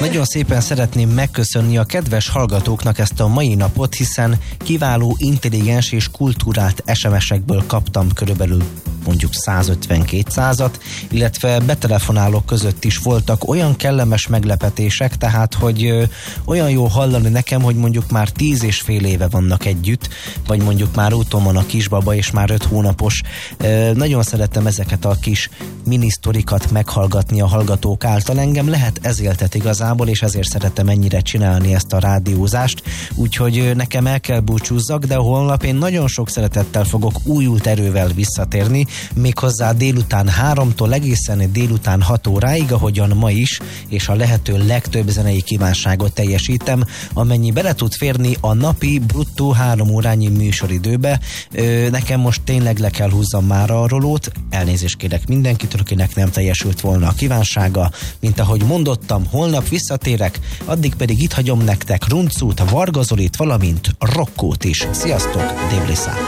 Nagyon szépen szeretném megköszönni a kedves hallgatóknak ezt a mai napot, hiszen kiváló, intelligens és kultúrált SMS-ekből kaptam körülbelül mondjuk 150-200-at, illetve betelefonálók között is voltak olyan kellemes meglepetések, tehát hogy olyan jó hallani nekem, hogy mondjuk már 10 és fél éve vannak együtt, vagy mondjuk már úton van a kisbaba, és már 5 hónapos. Nagyon szeretem ezeket a kis minisztorikat meghallgatni a hallgatók által. Engem lehet ez éltet igazából, és ezért szeretem ennyire csinálni ezt a rádiózást, úgyhogy nekem el kell búcsúzzak, de holnap én nagyon sok szeretettel fogok újult erővel visszatérni, méghozzá délután 3-tól egészen délután 6 óráig, ahogyan ma is, és a lehető legtöbb zenei kívánságot teljesítem, amennyi bele tud férni a napi bruttó 3 órányi műsoridőbe. Nekem most tényleg le kell húzzam már a rolót, elnézést kérek mindenkitől, akinek nem teljesült volna a kívánsága, mint ahogy mondottam, holnap visszatérek, addig pedig itt hagyom nektek Runcút, Varga Zolit, valamint Rokkót is. Sziasztok, Dév Liszá!